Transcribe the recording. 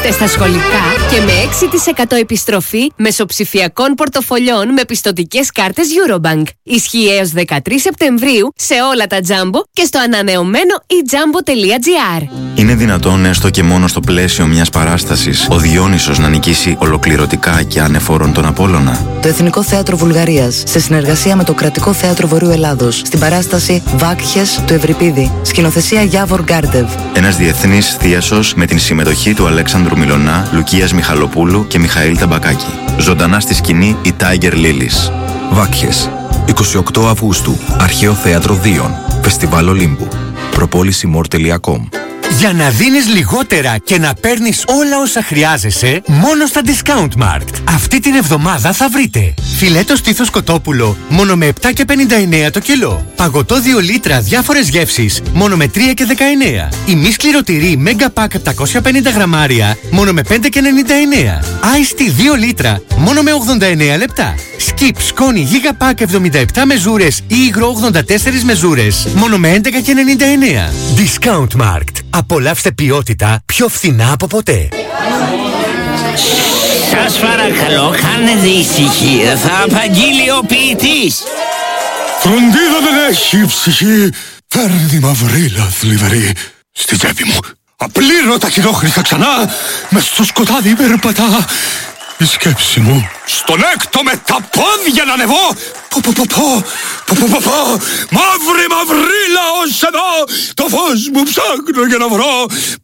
Δώστε στα σχολικά και με 6% επιστροφή μεσοψηφιακών πορτοφολιών με πιστωτικές κάρτες Eurobank. Ισχύει έως 13 Σεπτεμβρίου σε όλα τα Jumbo και στο ανανεωμένο eJumbo.gr. Είναι δυνατόν έστω και μόνο στο πλαίσιο μιας παράστασης ο Διόνυσος να νικήσει ολοκληρωτικά και ανεφόρον τον Απόλλωνα? Το Εθνικό Θέατρο Βουλγαρίας, σε συνεργασία με το Κρατικό Θέατρο Βορείου Ελλάδος, στην παράσταση Βάκχες του Ευρυπίδη, σκηνοθεσία Γιάβορ Γκάρντεβ. Ένας διεθνής θίασος με την συμμετοχή του Αλέξανδρου Μιλωνά, Λουκίας Μιχαλοπούλου και Μιχαήλ Ταμπακάκη. Ζωντανά στη σκηνή η Tiger Lilies. Βάκχες, 28 Αυγούστου, Αρχαίο Θέατρο Δίων, Φεστιβάλ Ολύμπου. Προπόληση.mor.com. Για να δίνεις λιγότερα και να παίρνεις όλα όσα χρειάζεσαι, μόνο στα Discount Markt. Αυτή την εβδομάδα θα βρείτε φιλέτο στήθος κοτόπουλο, μόνο με 7,59 το κιλό. Παγωτό 2 λίτρα διάφορες γεύσεις, μόνο με 3,19. Ημί σκληρωτηρή Mega Pack 750 γραμμάρια, μόνο με 5,99. Ice Tea 2 λίτρα, μόνο με 89 λεπτά. Skip σκόνη Giga Pack 77 μεζούρες ή υγρό 84 μεζούρες, μόνο με 11,99. Discount Markt. Απολαύστε ποιότητα πιο φθηνά από ποτέ. Σας παρακαλώ, κάνετε ησυχία. Θα απαγγείλει ο ποιητής. Φροντίδα δεν έχει ψυχή. Φέρνει μαυρίλα θλιβερή στη τσέπη μου. Απλήρωτα χειρόχρηστα ξανά. Μες στο σκοτάδι περπατά η σκέψη μου. Στον έκτο με τα πόδια να ανεβώ. Μαύρη μαυρίλα ως εδώ. Το φως μου ψάχνω για να βρω.